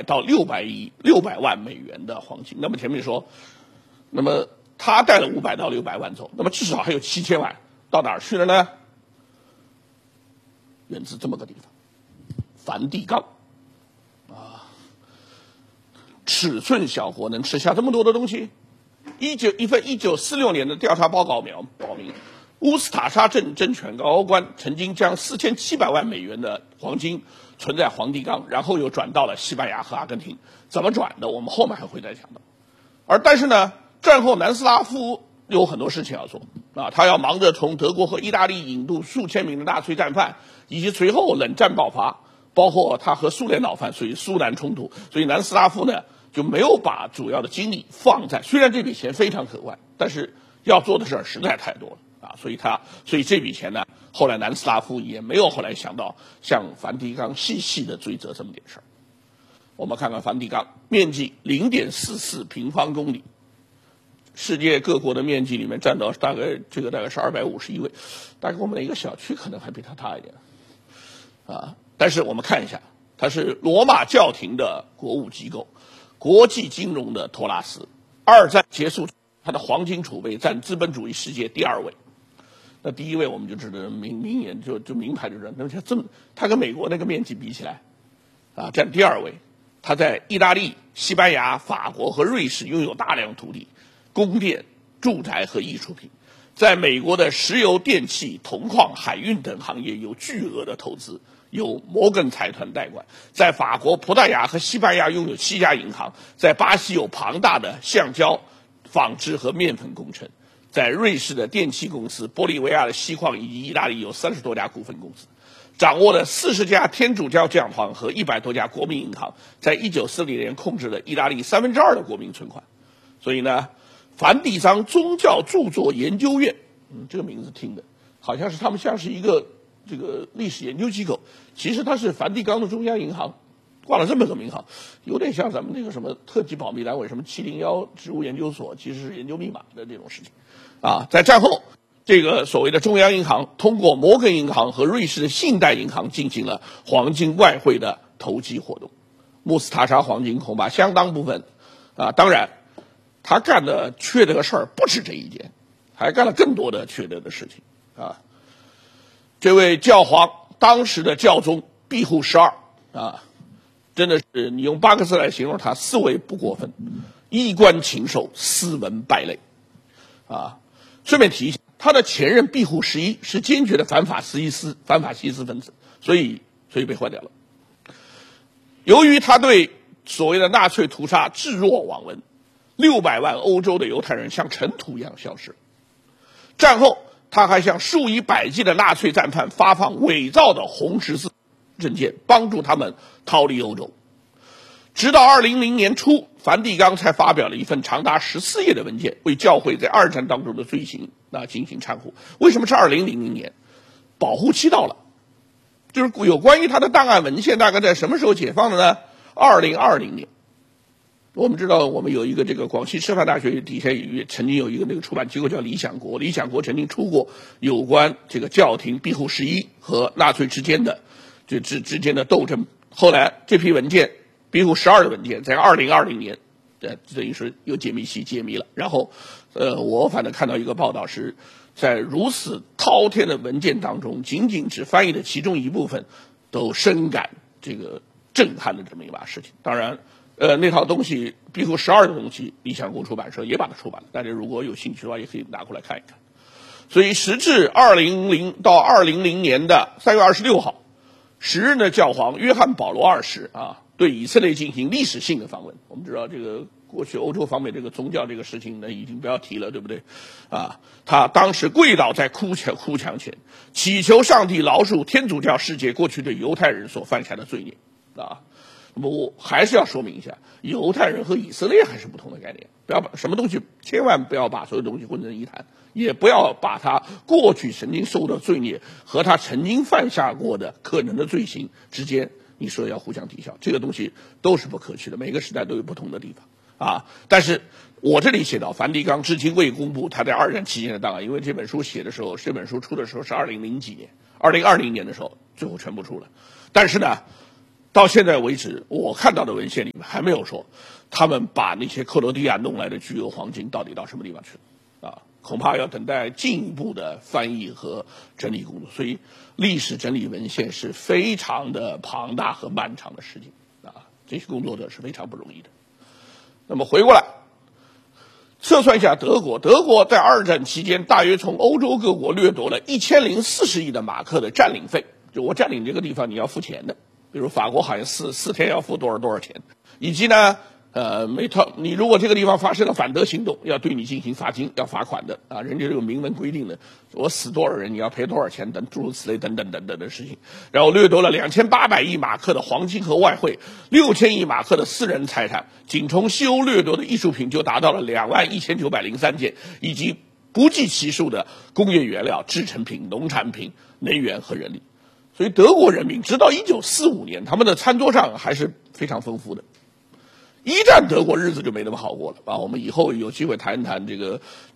到600万美元的黄金。那么前面说，那么他带了500到600万走，那么至少还有7000万到哪儿去了呢？源自这么个地方，梵蒂冈。尺寸小国能吃下这么多的东西？一份1946年的调查报告表明，乌斯塔沙镇政权高官曾经将4700万美元的黄金存在梵蒂冈，然后又转到了西班牙和阿根廷。怎么转的？我们后面还会再讲到。但是呢，战后南斯拉夫有很多事情要做啊，他要忙着从德国和意大利引渡数千名的纳粹战犯，以及随后冷战爆发，包括他和苏联闹翻，所以苏南冲突，所以南斯拉夫呢就没有把主要的精力放在，虽然这笔钱非常可观，但是要做的事儿实在太多了啊，所以这笔钱呢，后来南斯拉夫也没有后来想到向梵蒂冈细细的追责这么点事儿。我们看看梵蒂冈，面积0.44平方公里，世界各国的面积里面占到大概是251位，大概我们的一个小区可能还比它大一点啊。但是我们看一下，它是罗马教廷的国务机构，国际金融的托拉斯。二战结束，它的黄金储备占资本主义世界第2位。那第1位我们就知道明眼就名牌就知道，那像它跟美国那个面积比起来，啊，占第2位。它在意大利、西班牙、法国和瑞士拥有大量土地、宫殿、住宅和艺术品，在美国的石油、电气、铜矿、海运等行业有巨额的投资，由摩根财团代管。在法国、葡萄牙和西班牙拥有7家银行，在巴西有庞大的橡胶、纺织和面粉工程，在瑞士的电气公司、玻利维亚的锡矿以及意大利有30多家股份公司。掌握了40家天主教教堂和100多家国民银行，在1940年控制了意大利2/3的国民存款。所以呢，梵蒂冈宗教著作研究院，这个名字听的好像是他们像是一个这个历史研究机构，其实它是梵蒂冈的中央银行，挂了这么个名号，有点像咱们那个什么特级保密单位，什么701植物研究所，其实是研究密码的这种事情啊。在战后，这个所谓的中央银行通过摩根银行和瑞士的信贷银行进行了黄金外汇的投机活动。穆斯塔沙黄金恐怕相当部分啊，当然他干的缺德的事儿不止这一件，还干了更多的缺德的事情啊。这位教皇，当时的教宗庇护12啊，真的是你用8个字来形容他，4位不过分：衣冠禽兽，斯文败类啊。顺便提一下，他的前任庇护11是坚决的反法西斯分子，所以被换掉了。由于他对所谓的纳粹屠杀置若罔闻，600万欧洲的犹太人像尘土一样消失。战后，他还向数以百计的纳粹战犯发放伪造的红十字证件，帮助他们逃离欧洲。直到2000年初，梵蒂冈才发表了一份长达14页的文件，为教会在2战当中的罪行进行忏悔。为什么是2000年？保护期到了，就是有关于他的档案文献大概在什么时候解放的呢？2020年。我们知道，我们有一个这个广西师范大学底下曾经有一个那个出版机构叫理想国，理想国曾经出过有关这个教廷庇护11和纳粹之间的斗争。后来这批文件，庇护12的文件，在2020年，等于是有解密器解密了。然后，我反正看到一个报道是，在如此滔天的文件当中，仅只翻译的其中一部分，都深感这个震撼的这么一把事情。当然，那套东西庇护12的东西，理想国出版社也把它出版了，大家如果有兴趣的话，也可以拿过来看一看。所以，时至2000到2000年的3月26号，时任的教皇约翰保罗2世对以色列进行历史性的访问。我们知道这个过去欧洲方面这个宗教这个事情呢，已经不要提了，对不对？他当时跪倒在哭墙前，祈求上帝饶恕天主教世界过去对犹太人所犯下的罪孽那么我还是要说明一下，犹太人和以色列还是不同的概念，不要把什么东西，千万不要把所有东西混成一谈，也不要把他过去曾经受的罪孽和他曾经犯下过的可能的罪行之间，你说要互相抵消，这个东西都是不可取的，每个时代都有不同的地方但是我这里写到，梵蒂冈至今未公布他在2战期间的档案，因为这本书出的时候是2000几年，2020年的时候最后全部出了。但是呢， 到现在为止，我看到的文献里面还没有说他们把那些克罗地亚弄来的巨额黄金到底到什么地方去了啊？恐怕要等待进一步的翻译和整理工作。所以，历史整理文献是非常的庞大和漫长的事情啊，这些工作者是非常不容易的。那么回过来，测算一下德国，德国在二战期间大约从欧洲各国掠夺了1040亿的马克的占领费，就我占领这个地方你要付钱的。比如法国好像四天要付多少钱，以及呢，你如果这个地方发生了反德行动，要对你进行罚金，要罚款的啊，人家这个明文规定的，我死多少人你要赔多少钱等诸如此类等等的事情。然后掠夺了2800亿马克的黄金和外汇，6000亿马克的私人财产，仅从西欧掠夺的艺术品就达到了21903件，以及不计其数的工业原料、制成品、农产品、能源和人力。所以德国人民直到1945年，他们的餐桌上还是非常丰富的。一战德国日子就没那么好过了啊！我们以后有机会谈一谈这个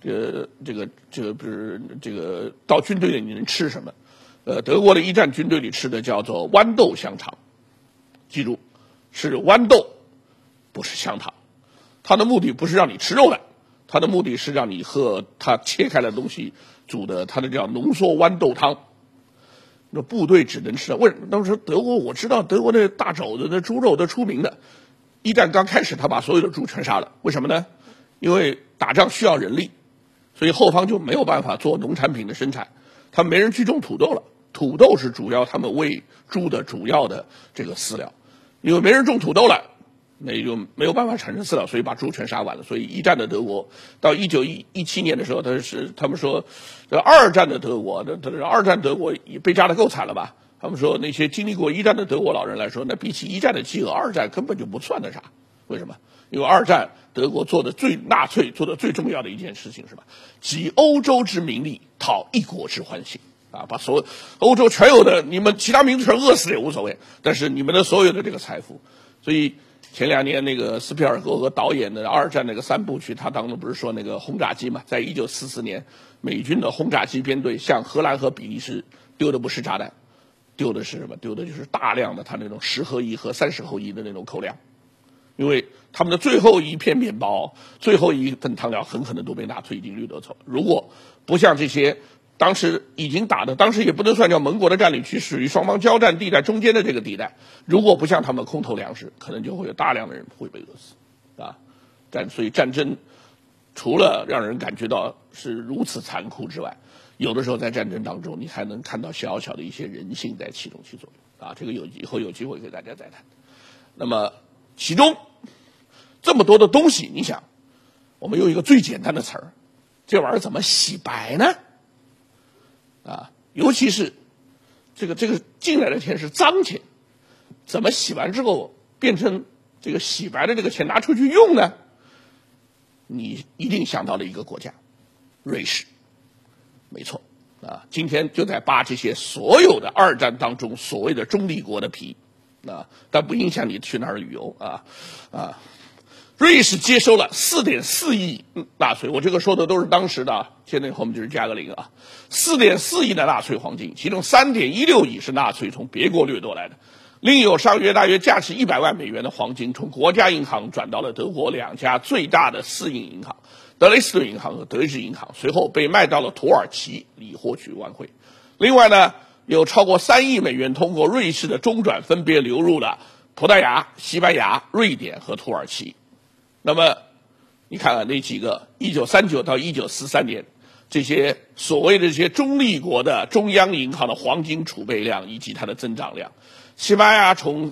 到军队里你能吃什么？德国的一战军队里吃的叫做豌豆香肠，记住是豌豆，不是香肠。它的目的不是让你吃肉的，它的目的是让你喝它切开的东西煮的，它的叫浓缩豌豆汤。那部队只能吃了。为什么？当时德国我知道，德国那大肘子、那猪肉都出名的。一战刚开始，他把所有的猪全杀了。为什么呢？因为打仗需要人力，所以后方就没有办法做农产品的生产，他们没人去种土豆了。土豆是主要他们喂猪的主要的这个饲料，因为没人种土豆了，那就没有办法产生饲料，所以把猪全杀完了。所以一战的德国到1917年的时候，他们说，二战的德国，二战德国被炸得够惨了吧？他们说那些经历过一战的德国老人来说，那比起一战的饥饿，二战根本就不算得啥。为什么？因为二战德国纳粹做的最重要的一件事情是什么？集欧洲之民力，讨一国之欢心。啊，把所有欧洲全有的，你们其他民族全饿死也无所谓，但是你们的所有的这个财富，所以前2年那个斯皮尔格导演的二战那个3部曲，他当中不是说那个轰炸机嘛，在1944年，美军的轰炸机编队向荷兰和比利时丢的不是炸弹，丢的是什么？丢的就是大量的他那种10合一和30合一的那种口粮，因为他们的最后一片面包、最后一份汤料很可能都被纳粹已经掠夺走。如果不像这些当时已经打的，当时也不能算叫盟国的占领区，属于双方交战地带中间的这个地带。如果不像他们空投粮食，可能就会有大量的人会被饿死，啊！所以战争除了让人感觉到是如此残酷之外，有的时候在战争当中，你还能看到小小的一些人性在起作用，啊！这个以后有机会给大家再谈。那么其中这么多的东西，你想，我们用一个最简单的词儿，这玩意儿怎么洗白呢？啊，尤其是这个进来的钱是脏钱，怎么洗完之后变成这个洗白的这个钱拿出去用呢？你一定想到了一个国家，瑞士，没错啊，今天就在扒这些所有的二战当中所谓的中立国的皮啊，但不影响你去那儿旅游啊。瑞士接收了4.4亿纳粹，我这个说的都是当时的，现在后面就是加个0啊。4.4亿的纳粹黄金，其中3.16亿是纳粹从别国掠夺来的，另有大约价值100万美元的黄金从国家银行转到了德国2家最大的私营银行，德累斯顿银行和德意志银行，随后被卖到了土耳其以获取外汇。另外呢，有超过3亿美元通过瑞士的中转分别流入了葡萄牙、西班牙、瑞典和土耳其。那么你看看那几个1939到1943年这些所谓的这些中立国的中央银行的黄金储备量以及它的增长量，西班牙从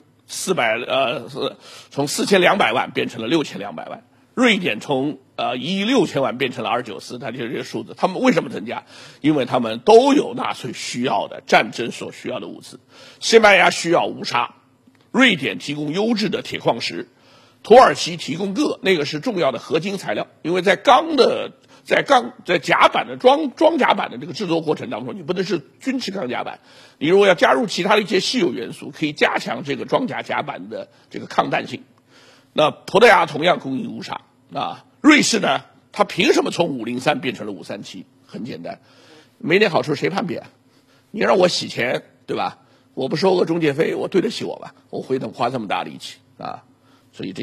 4200万变成了6200万，瑞典从1亿6千万变成了294，它就是这些数字。他们为什么增加？因为他们都有纳粹需要的战争所需要的物资。西班牙需要乌沙，瑞典提供优质的铁矿石，土耳其提供铬，那个是重要的合金材料，因为在甲板的装甲板的这个制作过程当中，你不能是均质钢甲板，你如果要加入其他的一些稀有元素，可以加强这个装甲甲板的这个抗弹性。那葡萄牙同样供应乌沙啊，瑞士呢，它凭什么从503变成了537？很简单，没点好处谁叛变？你让我洗钱，对吧？ 我不收个中介费，我对得起我吧？我回头花这么大力气啊，所以这。